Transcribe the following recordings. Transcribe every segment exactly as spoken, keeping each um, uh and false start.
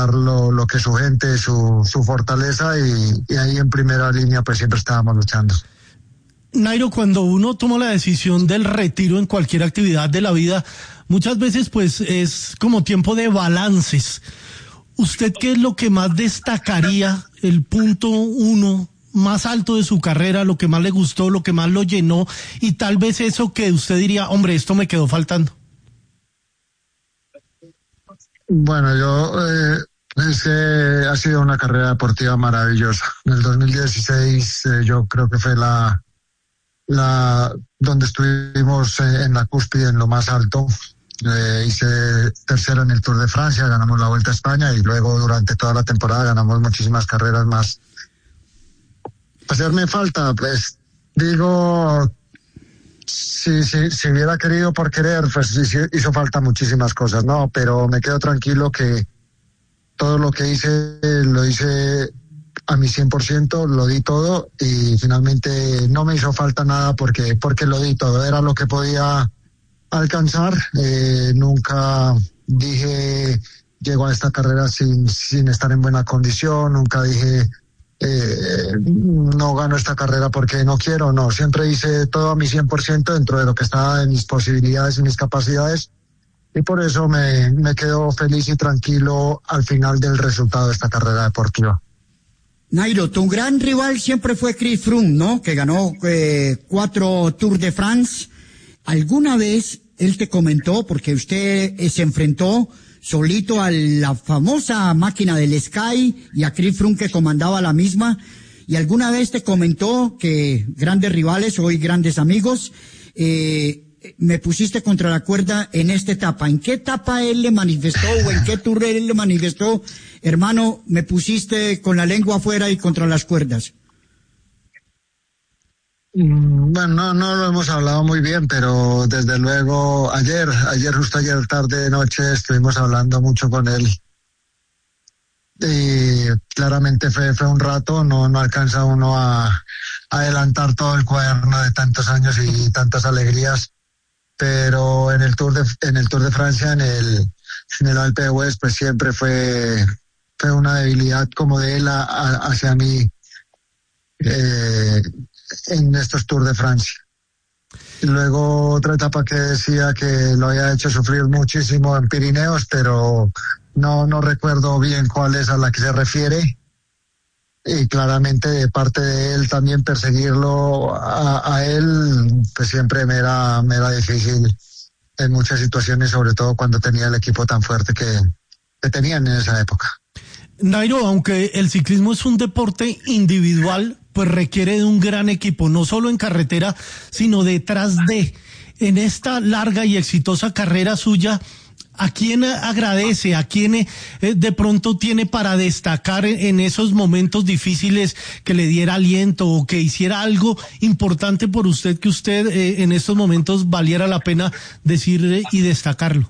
demostrar lo, lo que su gente, su, su fortaleza, y, y ahí en primera línea pues siempre estábamos luchando. Nairo, cuando uno toma la decisión del retiro en cualquier actividad de la vida, muchas veces pues es como tiempo de balances. ¿Usted qué es lo que más destacaría, el punto uno más alto de su carrera, lo que más le gustó, lo que más lo llenó, y tal vez eso que usted diría, hombre, esto me quedó faltando? Bueno, yo eh, es que ha sido una carrera deportiva maravillosa. En el dos mil dieciséis eh, yo creo que fue la, la donde estuvimos en la cúspide, en lo más alto. Eh, hice tercero en el Tour de Francia, ganamos la Vuelta a España y luego durante toda la temporada ganamos muchísimas carreras más. Hacerme falta, pues digo, si, si, si hubiera querido por querer, pues hizo falta muchísimas cosas, ¿no? Pero me quedo tranquilo que todo lo que hice lo hice a mi cien por ciento, lo di todo y finalmente no me hizo falta nada porque, porque lo di todo, era lo que podía alcanzar. Eh, nunca dije llego a esta carrera sin, sin estar en buena condición, nunca dije eh, no gano esta carrera porque no quiero, no, siempre hice todo a mi cien por ciento dentro de lo que estaba en mis posibilidades y mis capacidades, y por eso me, me quedo feliz y tranquilo al final del resultado de esta carrera deportiva. Nairo, tu gran rival siempre fue Chris Froome, ¿no? Que ganó eh, cuatro Tours de France. ¿Alguna vez él te comentó, porque usted eh, se enfrentó solito a la famosa máquina del Sky y a Chris Froome que comandaba la misma, y alguna vez te comentó que grandes rivales, hoy grandes amigos, eh, me pusiste contra la cuerda en esta etapa? ¿En qué etapa él le manifestó o en qué tour él le manifestó, hermano, me pusiste con la lengua afuera y contra las cuerdas? Bueno, no, no lo hemos hablado muy bien, pero desde luego ayer, ayer justo ayer tarde noche estuvimos hablando mucho con él y claramente fue, fue un rato, no, no alcanza uno a, a adelantar todo el cuaderno de tantos años y tantas alegrías, pero en el Tour de, en el Tour de Francia, en el, en el Alpe d'Huez, pues siempre fue, fue una debilidad como de él a, a, hacia mí, eh, en estos Tours de Francia. Y luego otra etapa que decía que lo había hecho sufrir muchísimo en Pirineos, pero no, no recuerdo bien cuál es a la que se refiere. Y claramente de parte de él también perseguirlo a, a él, pues siempre me era, me era difícil en muchas situaciones, sobre todo cuando tenía el equipo tan fuerte que, que tenían en esa época. Nairo, aunque el ciclismo es un deporte individual, pues requiere de un gran equipo, no solo en carretera, sino detrás de. En esta larga y exitosa carrera suya, ¿a quién agradece? ¿A quién eh, de pronto tiene para destacar en, en esos momentos difíciles, que le diera aliento o que hiciera algo importante por usted, que usted eh, en estos momentos valiera la pena decir eh, y destacarlo?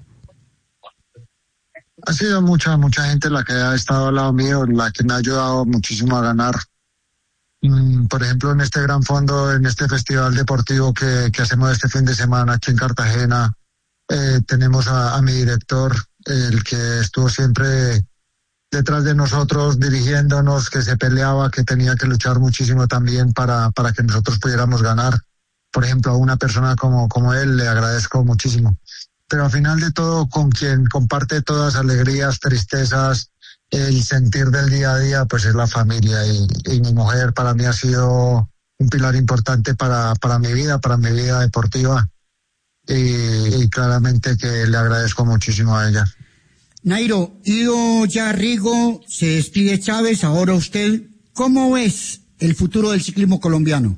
Ha sido mucha, mucha gente la que ha estado al lado mío, la que me ha ayudado muchísimo a ganar. Mm, por ejemplo, en este gran fondo, en este festival deportivo que, que hacemos este fin de semana aquí en Cartagena, eh, tenemos a, a mi director, el que estuvo siempre detrás de nosotros, dirigiéndonos, que se peleaba, que tenía que luchar muchísimo también para, para que nosotros pudiéramos ganar. Por ejemplo, a una persona como, como él le agradezco muchísimo. Pero al final de todo, con quien comparte todas las alegrías, tristezas, el sentir del día a día, pues es la familia, y, y mi mujer para mí ha sido un pilar importante para, para mi vida, para mi vida deportiva, y, y claramente que le agradezco muchísimo a ella. Nairo, ido ya Rigo, se despide Chávez, ahora usted, ¿cómo ves el futuro del ciclismo colombiano?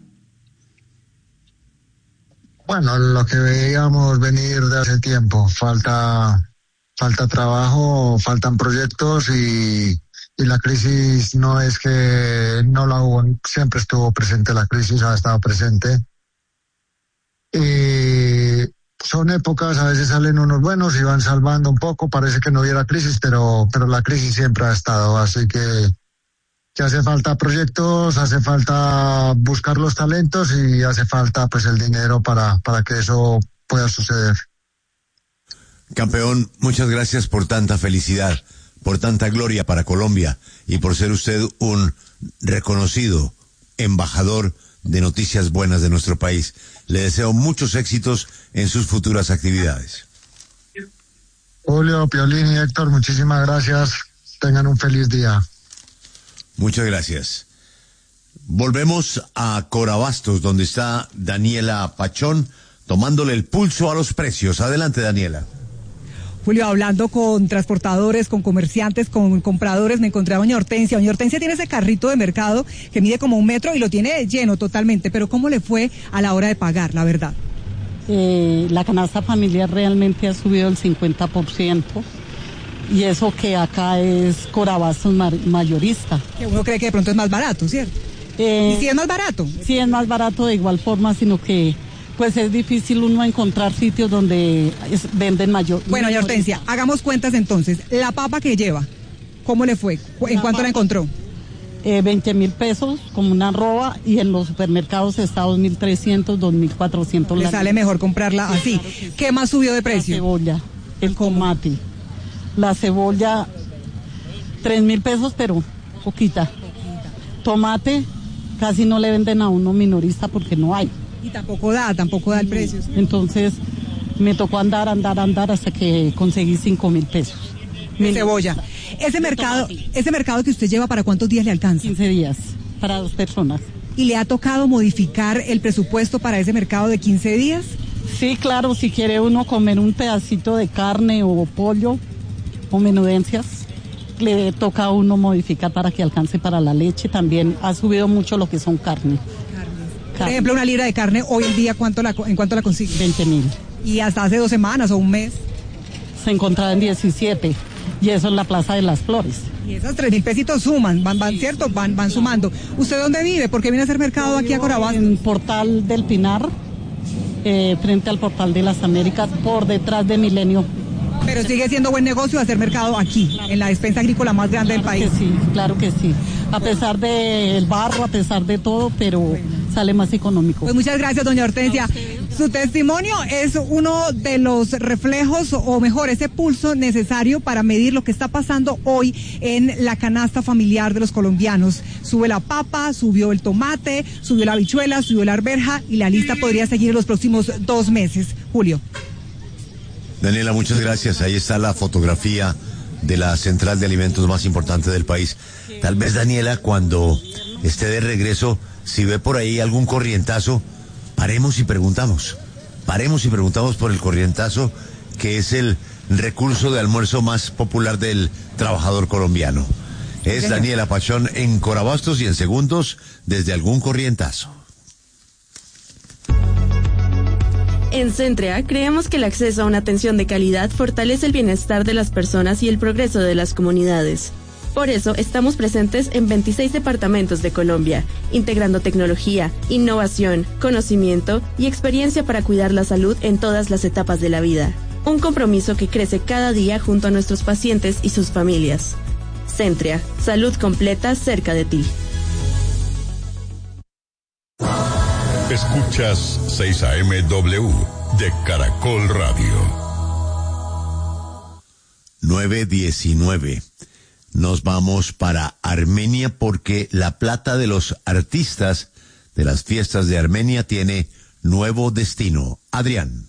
Bueno, lo que veíamos venir de hace tiempo, falta, falta trabajo, faltan proyectos, y, y la crisis no es que no la hubo, siempre estuvo presente la crisis, ha estado presente. Y son épocas, a veces salen unos buenos y van salvando un poco, parece que no hubiera crisis, pero, pero la crisis siempre ha estado, así que, que hace falta proyectos, hace falta buscar los talentos y hace falta pues el dinero para, para que eso pueda suceder. Campeón, muchas gracias por tanta felicidad, por tanta gloria para Colombia y por ser usted un reconocido embajador de noticias buenas de nuestro país. Le deseo muchos éxitos en sus futuras actividades. Julio, Piolín y Héctor, muchísimas gracias. Tengan un feliz día. Muchas gracias. Volvemos a Corabastos, donde está Daniela Pachón, tomándole el pulso a los precios. Adelante, Daniela. Julio, hablando con transportadores, con comerciantes, con compradores, me encontré a doña Hortensia. Doña Hortensia tiene ese carrito de mercado que mide como un metro y lo tiene lleno totalmente, pero ¿cómo le fue a la hora de pagar, la verdad? Eh, la canasta familiar realmente ha subido el cincuenta por ciento y eso que acá es Corabastos mayorista. Que uno cree que de pronto es más barato, ¿cierto? Eh, ¿Y si es más barato? Sí es más barato de igual forma, sino que pues es difícil uno encontrar sitios donde es, venden mayor. Bueno, doña Hortensia, hagamos cuentas entonces. La papa que lleva, ¿cómo le fue? ¿En la cuánto papa, la encontró? Eh, veinte mil pesos como una arroba y en los supermercados está dos mil trescientos, dos mil cuatrocientos. Le sale mejor comprarla así. Sí, claro que sí. ¿Qué más subió de precio? La cebolla, el tomate. La cebolla, tres mil pesos, pero poquita. Tomate, casi no le venden a uno minorista porque no hay. Y tampoco da, tampoco da el precio. ¿Sí? Entonces, me tocó andar, andar, andar hasta que conseguí cinco mil pesos. Mi cebolla. Ese mercado, ese mercado que usted lleva, ¿para cuántos días le alcanza? quince días, para dos personas. ¿Y le ha tocado modificar el presupuesto para ese mercado de quince días? Sí, claro, si quiere uno comer un pedacito de carne o pollo o menudencias, le toca a uno modificar para que alcance para la leche. También ha subido mucho lo que son carne. Carne. Por ejemplo, una libra de carne hoy en día, ¿cuánto la, ¿en cuánto la consigue? veinte mil. ¿Y hasta hace dos semanas o un mes? Se encontraba en diecisiete, y eso es la Plaza de las Flores. Y esos tres mil pesitos suman, van, van, ¿cierto? Van, van sumando. ¿Usted dónde vive? ¿Por qué viene a hacer mercado aquí a Corabastos? En Portal del Pinar, eh, frente al Portal de las Américas, por detrás de Milenio. Pero sigue siendo buen negocio hacer mercado aquí, claro, en la despensa agrícola más grande claro del país. Que sí, claro que sí. A pesar del barro, a pesar de todo, pero bueno, sale más económico. Pues muchas gracias, doña Hortensia. Su testimonio es uno de los reflejos, o mejor, ese pulso necesario para medir lo que está pasando hoy en la canasta familiar de los colombianos. Sube la papa, subió el tomate, subió la habichuela, subió la arveja y la lista podría seguir en los próximos dos meses. Julio. Daniela, muchas gracias. Ahí está la fotografía de la central de alimentos más importante del país. Tal vez, Daniela, cuando esté de regreso, si ve por ahí algún corrientazo, paremos y preguntamos. Paremos y preguntamos por el corrientazo, que es el recurso de almuerzo más popular del trabajador colombiano. Es Daniela Pachón en Corabastos y en segundos desde algún corrientazo. En Centrea creemos que el acceso a una atención de calidad fortalece el bienestar de las personas y el progreso de las comunidades. Por eso estamos presentes en veintiséis departamentos de Colombia, integrando tecnología, innovación, conocimiento y experiencia para cuidar la salud en todas las etapas de la vida. Un compromiso que crece cada día junto a nuestros pacientes y sus familias. Centrea, salud completa cerca de ti. Escuchas seis A M W de Caracol Radio. nueve diecinueve. Nos vamos para Armenia porque la plata de los artistas de las fiestas de Armenia tiene nuevo destino. Adrián.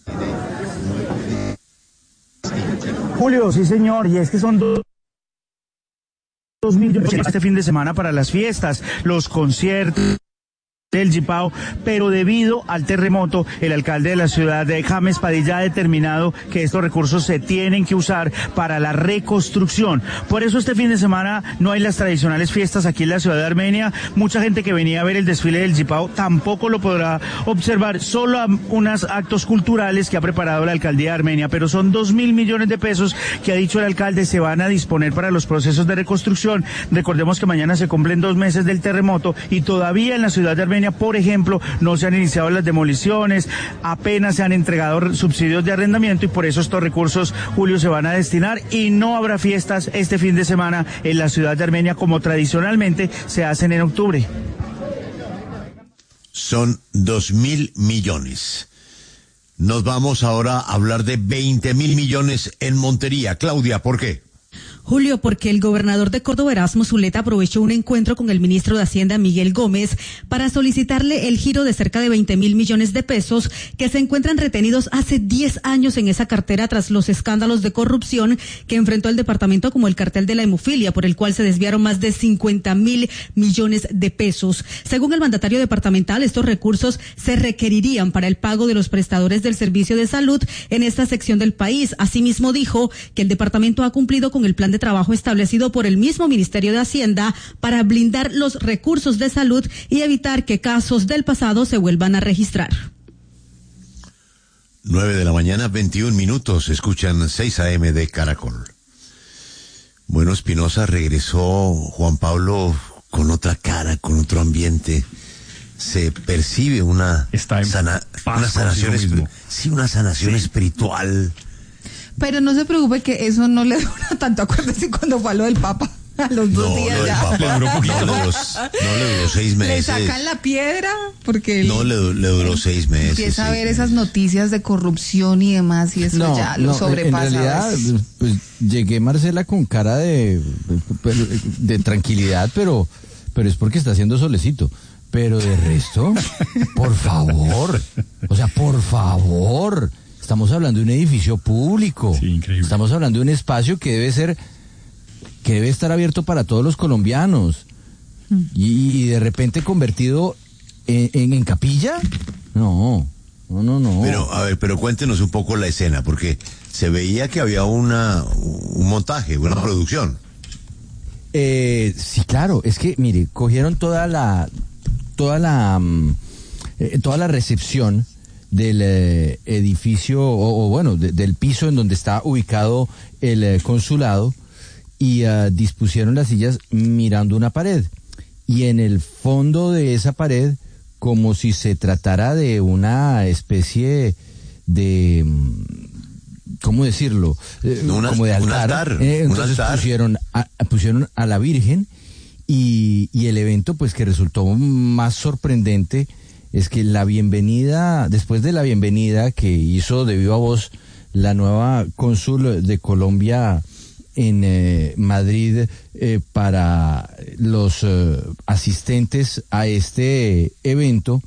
Julio, sí señor, y es que son dos... dos millones este fin de semana para las fiestas, los conciertos del Yipao, pero debido al terremoto, el alcalde de la ciudad de James Padilla ha determinado que estos recursos se tienen que usar para la reconstrucción. Por eso este fin de semana no hay las tradicionales fiestas aquí en la ciudad de Armenia. Mucha gente que venía a ver el desfile del Yipao tampoco lo podrá observar, solo unos actos culturales que ha preparado la alcaldía de Armenia, pero son dos mil millones de pesos que ha dicho el alcalde se van a disponer para los procesos de reconstrucción. Recordemos que mañana se cumplen dos meses del terremoto y todavía en la ciudad de Armenia, por ejemplo, no se han iniciado las demoliciones, apenas se han entregado subsidios de arrendamiento y por eso estos recursos, Julio, se van a destinar y no habrá fiestas este fin de semana en la ciudad de Armenia como tradicionalmente se hacen en octubre. Son dos mil millones. Nos vamos ahora a hablar de veinte mil millones en Montería. Claudia, ¿por qué? Julio, porque el gobernador de Córdoba, Erasmo Zuleta, aprovechó un encuentro con el ministro de Hacienda, Miguel Gómez, para solicitarle el giro de cerca de veinte mil millones de pesos que se encuentran retenidos hace diez años en esa cartera tras los escándalos de corrupción que enfrentó el departamento, como el cartel de la hemofilia, por el cual se desviaron más de cincuenta mil millones de pesos. Según el mandatario departamental, estos recursos se requerirían para el pago de los prestadores del servicio de salud en esta sección del país. Asimismo, dijo que el departamento ha cumplido con el plan de trabajo establecido por el mismo Ministerio de Hacienda para blindar los recursos de salud y evitar que casos del pasado se vuelvan a registrar. Nueve de la mañana, veintiún minutos, escuchan seis a eme de Caracol. Bueno, Espinosa regresó, Juan Pablo, con otra cara, con otro ambiente. Se percibe una, Está en sana, una sanación, esp- sí, una sanación sí. espiritual. Pero no se preocupe que eso no le dura tanto. Acuérdese cuando fue a lo del Papa. A los dos no, días ya. Papa, le duró poquito. No, le duró, no le duró seis meses. Le sacan la piedra porque... No, le, le duró seis meses. Empieza a ver meses. esas noticias de corrupción y demás y eso no, ya lo no, sobrepasa. En realidad, pues llegué, Marcela, con cara de, de tranquilidad, pero, pero es porque está haciendo solecito. Pero de resto, por favor, o sea, por favor, estamos hablando de un edificio público, sí, increíble. Estamos hablando de un espacio que debe ser, que debe estar abierto para todos los colombianos, mm. y, y de repente convertido en, en, en capilla, no, no, no, no. Pero, a ver, pero cuéntenos un poco la escena, porque se veía que había una, un montaje, una producción. Eh, sí, claro, es que, mire, cogieron toda la... toda la eh, toda la recepción del eh, edificio o, o bueno de, del piso en donde está ubicado el eh, consulado y uh, dispusieron las sillas mirando una pared, y en el fondo de esa pared, como si se tratara de una especie de, ¿cómo decirlo? Eh, una, como de altar, altar eh, entonces altar. pusieron a, pusieron a la Virgen. Y, y el evento, pues, que resultó más sorprendente es que la bienvenida, después de la bienvenida que hizo de viva voz la nueva cónsul de Colombia en eh, Madrid eh, para los eh, asistentes a este evento,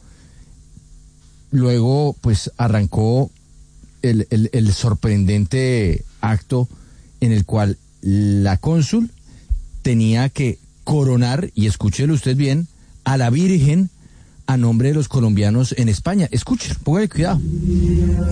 luego, pues, arrancó el, el, el sorprendente acto en el cual la cónsul tenía que coronar, y escúchelo usted bien, a la Virgen a nombre de los colombianos en España. Escuchen, póngale cuidado.